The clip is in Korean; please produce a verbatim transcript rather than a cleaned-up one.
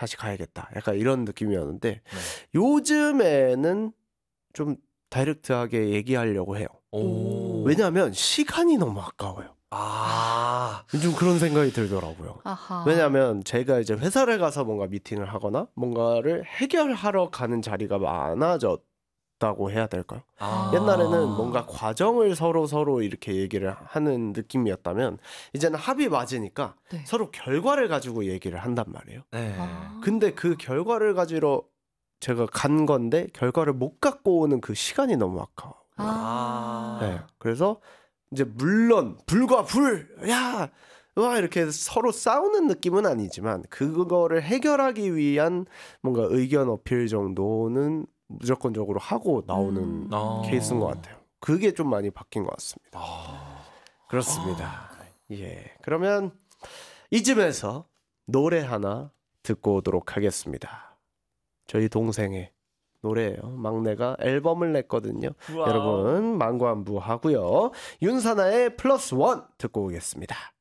다시 가야겠다. 약간 이런 느낌이었는데 네. 요즘에는 좀 다이렉트하게 얘기하려고 해요. 오. 왜냐하면 시간이 너무 아까워요. 아, 요즘 그런 생각이 들더라고요. 아하. 왜냐하면 제가 이제 회사를 가서 뭔가 미팅을 하거나 뭔가를 해결하러 가는 자리가 많아졌다고 해야 될까요? 아. 옛날에는 뭔가 과정을 서로 서로 이렇게 얘기를 하는 느낌이었다면 이제는 합이 맞으니까 네. 서로 결과를 가지고 얘기를 한단 말이에요. 네. 아. 근데 그 결과를 가지러 제가 간 건데 결과를 못 갖고 오는 그 시간이 너무 아까워요. 아. 네. 그래서 이제 물론 불과 불, 야, 와 이렇게 서로 싸우는 느낌은 아니지만 그거를 해결하기 위한 뭔가 의견 어필 정도는 무조건적으로 하고 나오는 음. 케이스인 것 같아요. 그게 좀 많이 바뀐 것 같습니다. 아. 그렇습니다. 아. 예, 그러면 이쯤에서 노래 하나 듣고 오도록 하겠습니다. 저희 동생의 노래예요. 막내가 앨범을 냈거든요. 와우. 여러분 망고안부 하고요. 윤사나의 플러스 원 듣고 오겠습니다.